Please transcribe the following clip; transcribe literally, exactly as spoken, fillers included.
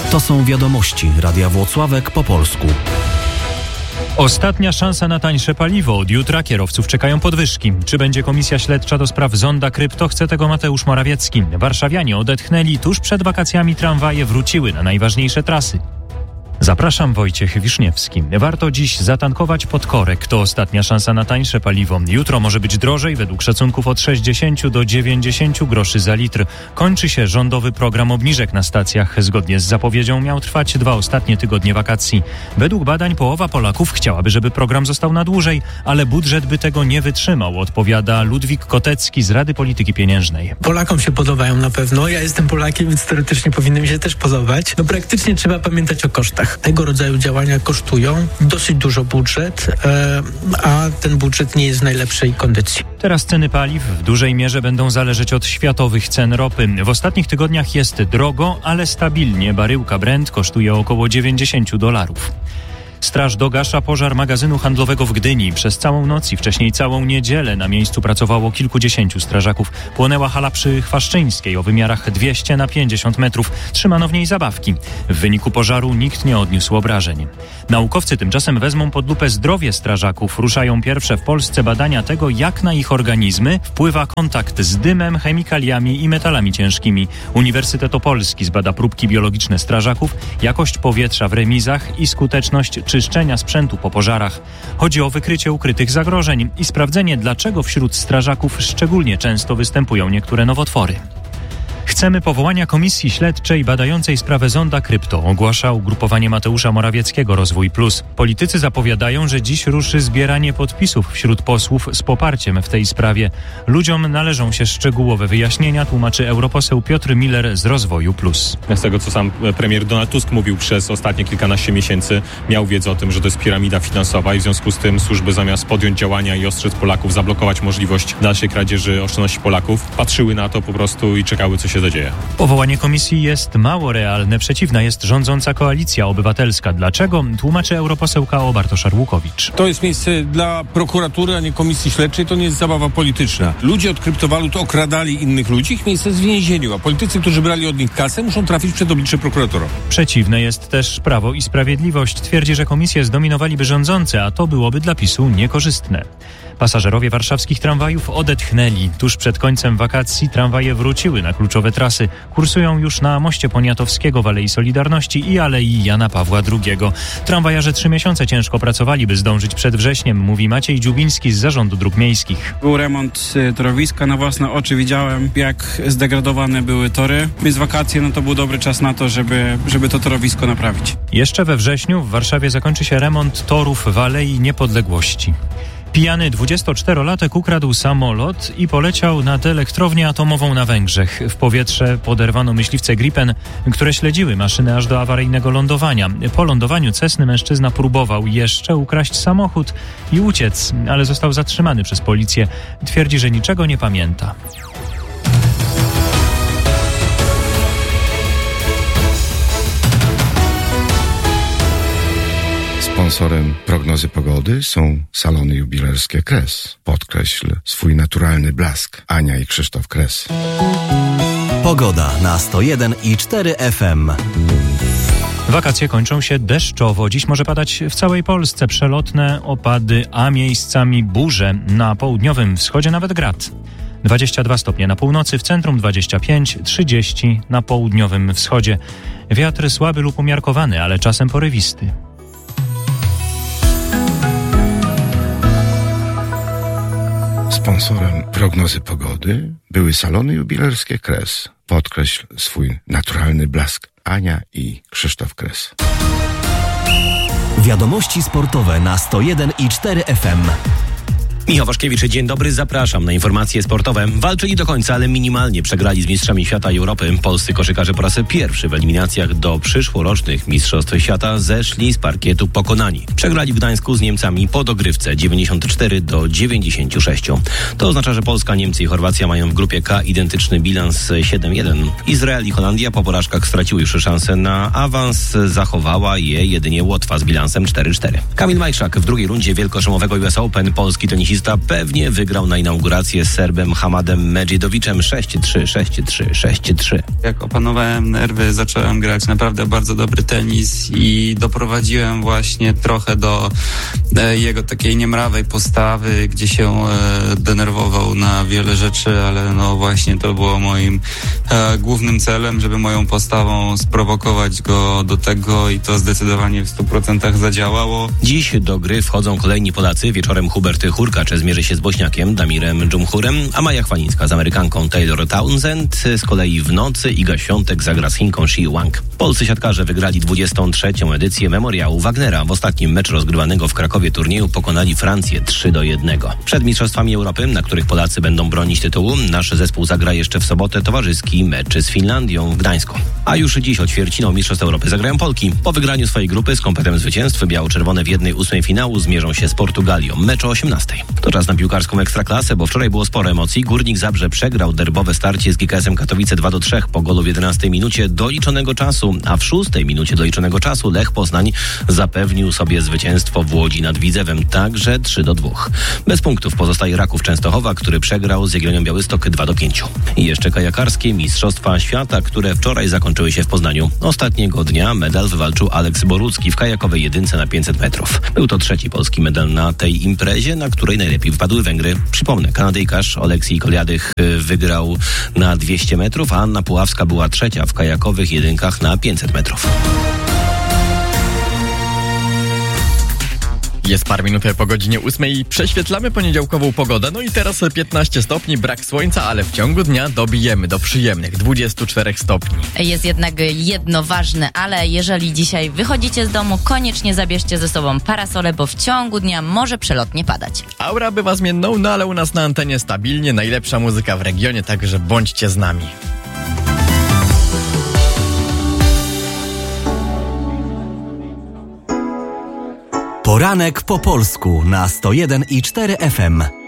To są wiadomości Radia Włocławek po polsku. Ostatnia szansa na tańsze paliwo. Od jutra kierowców czekają podwyżki. Czy będzie komisja śledcza do spraw zonda krypto? Chce tego Mateusz Morawiecki. Warszawianie odetchnęli. Tuż przed wakacjami tramwaje wróciły na najważniejsze trasy. Zapraszam, Wojciech Wiszniewski. Warto dziś zatankować pod korek. To ostatnia szansa na tańsze paliwo. Jutro może być drożej, według szacunków od sześćdziesiąt do dziewięćdziesiąt groszy za litr. Kończy się rządowy program obniżek na stacjach. Zgodnie z zapowiedzią miał trwać dwa ostatnie tygodnie wakacji. Według badań połowa Polaków chciałaby, żeby program został na dłużej, ale budżet by tego nie wytrzymał, odpowiada Ludwik Kotecki z Rady Polityki Pieniężnej. Polakom się podobają na pewno. Ja jestem Polakiem, więc teoretycznie powinny mi się też podobać. No praktycznie trzeba pamiętać o kosztach. Tego rodzaju działania kosztują dosyć dużo budżet, e, a ten budżet nie jest w najlepszej kondycji. Teraz ceny paliw w dużej mierze będą zależeć od światowych cen ropy. W ostatnich tygodniach jest drogo, ale stabilnie. Baryłka Brent kosztuje około dziewięćdziesiąt dolarów. Straż dogasza pożar magazynu handlowego w Gdyni. Przez całą noc i wcześniej całą niedzielę na miejscu pracowało kilkudziesięciu strażaków. Płonęła hala przy Chwaszczyńskiej o wymiarach dwieście na pięćdziesiąt metrów. Trzymano w niej zabawki. W wyniku pożaru nikt nie odniósł obrażeń. Naukowcy tymczasem wezmą pod lupę zdrowie strażaków. Ruszają pierwsze w Polsce badania tego, jak na ich organizmy wpływa kontakt z dymem, chemikaliami i metalami ciężkimi. Uniwersytet Opolski zbada próbki biologiczne strażaków, jakość powietrza w remizach i skuteczność czyszczenia sprzętu po pożarach. Chodzi o wykrycie ukrytych zagrożeń i sprawdzenie, dlaczego wśród strażaków szczególnie często występują niektóre nowotwory. Chcemy powołania komisji śledczej badającej sprawę zonda krypto, ogłasza ugrupowanie Mateusza Morawieckiego Rozwój Plus. Politycy zapowiadają, że dziś ruszy zbieranie podpisów wśród posłów z poparciem w tej sprawie. Ludziom należą się szczegółowe wyjaśnienia, tłumaczy europoseł Piotr Miller z Rozwoju Plus. Z tego, co sam premier Donald Tusk mówił przez ostatnie kilkanaście miesięcy, miał wiedzę o tym, że to jest piramida finansowa i w związku z tym służby zamiast podjąć działania i ostrzec Polaków, zablokować możliwość dalszej kradzieży oszczędności Polaków, patrzyły na to po prostu i czekały, co się zadzieje. Powołanie komisji jest mało realne. Przeciwna jest rządząca Koalicja Obywatelska. Dlaczego? Tłumaczy europoseł K O Bartosz Arłukowicz. To jest miejsce dla prokuratury, a nie komisji śledczej. To nie jest zabawa polityczna. Ludzie od kryptowalut okradali innych ludzi. Ich miejsce jest w więzieniu, a politycy, którzy brali od nich kasę, muszą trafić przed oblicze prokuratora. Przeciwne jest też Prawo i Sprawiedliwość. Twierdzi, że komisję zdominowaliby rządzący, a to byłoby dla PiSu niekorzystne. Pasażerowie warszawskich tramwajów odetchnęli. Tuż przed końcem wakacji tramwaje wróciły na kluczowe trasy. Kursują już na moście Poniatowskiego w Alei Solidarności i Alei Jana Pawła drugiego. Tramwajarze trzy miesiące ciężko pracowali, by zdążyć przed wrześniem, mówi Maciej Dziubiński z Zarządu Dróg Miejskich. Był remont torowiska, na własne oczy widziałem, jak zdegradowane były tory. Więc wakacje, no to był dobry czas na to, żeby, żeby to torowisko naprawić. Jeszcze we wrześniu w Warszawie zakończy się remont torów w Alei Niepodległości. Pijany dwudziestoczterolatek ukradł samolot i poleciał nad elektrownię atomową na Węgrzech. W powietrze poderwano myśliwce Gripen, które śledziły maszynę aż do awaryjnego lądowania. Po lądowaniu Cessny mężczyzna próbował jeszcze ukraść samochód i uciec, ale został zatrzymany przez policję. Twierdzi, że niczego nie pamięta. Sponsorem prognozy pogody są salony jubilerskie Kres. Podkreśl swój naturalny blask. Ania i Krzysztof Kres. Pogoda na sto jeden i cztery F M. Wakacje kończą się deszczowo. Dziś może padać w całej Polsce przelotne opady, a miejscami burze. Na południowym wschodzie nawet grad. dwadzieścia dwa stopnie na północy, w centrum dwadzieścia pięć, trzydzieści na południowym wschodzie. Wiatr słaby lub umiarkowany, ale czasem porywisty. Sponsorem prognozy pogody były salony jubilerskie Kres. Podkreśl swój naturalny blask. Ania i Krzysztof Kres. Wiadomości sportowe na sto jeden i cztery F M. Michał Waszkiewicz, dzień dobry, zapraszam na informacje sportowe. Walczyli do końca, ale minimalnie przegrali z mistrzami świata i Europy. Polscy koszykarze po raz pierwszy w eliminacjach do przyszłorocznych Mistrzostw Świata zeszli z parkietu pokonani. Przegrali w Gdańsku z Niemcami po dogrywce dziewięćdziesiąt cztery do dziewięćdziesięciu sześciu. To oznacza, że Polska, Niemcy i Chorwacja mają w grupie K identyczny bilans siedem jeden. Izrael i Holandia po porażkach straciły już szansę na awans. Zachowała je jedynie Łotwa z bilansem cztery cztery. Kamil Majszak w drugiej rundzie wielkoszlemowego U S Open. Polski tenisista tenisista pewnie wygrał na inaugurację z Serbem Hamadem Medžidovićem sześć trzy, sześć trzy, sześć trzy. Jak opanowałem nerwy, zacząłem grać naprawdę bardzo dobry tenis i doprowadziłem właśnie trochę do e, jego takiej niemrawej postawy, gdzie się e, denerwował na wiele rzeczy, ale no właśnie to było moim e, głównym celem, żeby moją postawą sprowokować go do tego i to zdecydowanie w stu procentach zadziałało. Dziś do gry wchodzą kolejni Polacy. Wieczorem Hubert Hurkacz zmierzy się z Bośniakiem Damirem Dżumhurem, a Maja Chwalińska z Amerykanką Taylor Townsend. Z kolei w nocy Iga Świątek zagra z Chinką Shi Wang. Polscy siatkarze wygrali dwudziestą trzecią edycję Memoriału Wagnera. W ostatnim meczu rozgrywanego w Krakowie turnieju pokonali Francję trzy do jednego. Przed Mistrzostwami Europy, na których Polacy będą bronić tytułu, nasz zespół zagra jeszcze w sobotę towarzyski mecz z Finlandią w Gdańsku. A już dziś o ćwierćfinał Mistrzostw Europy zagrają Polki. Po wygraniu swojej grupy z kompletem zwycięstw biało-czerwone w jednej ósmej finału zmierzą się z Portugalią. Mecz o osiemnastej. To czas na piłkarską ekstraklasę, bo wczoraj było sporo emocji. Górnik Zabrze przegrał derbowe starcie z G K S-em Katowice dwa do trzech po golu w jedenastej minucie doliczonego czasu, a w szóstej minucie doliczonego czasu Lech Poznań zapewnił sobie zwycięstwo w Łodzi nad Widzewem, także trzy do dwóch. Bez punktów pozostaje Raków Częstochowa, który przegrał z Jagiellonią Białystok dwa do pięciu. I jeszcze kajakarskie Mistrzostwa Świata, które wczoraj zakończyły się w Poznaniu. Ostatniego dnia medal wywalczył Aleks Borucki w kajakowej jedynce na pięćset metrów. Był to trzeci polski medal na tej imprezie, na której najlepiej wypadły Węgry. Przypomnę, Kanadyjkarz Oleksij Koliadych wygrał na dwieście metrów, a Anna Puławska była trzecia w kajakowych jedynkach na pięćset metrów. Jest parę minut po godzinie ósmej. Prześwietlamy poniedziałkową pogodę. No i teraz piętnaście stopni, brak słońca, ale w ciągu dnia dobijemy do przyjemnych dwudziestu czterech stopni. Jest jednak jedno ważne, ale jeżeli dzisiaj wychodzicie z domu, koniecznie zabierzcie ze sobą parasole, bo w ciągu dnia może przelotnie padać. Aura bywa zmienną, no ale u nas na antenie stabilnie. Najlepsza muzyka w regionie, także bądźcie z nami. Poranek po polsku na sto jeden i cztery F M.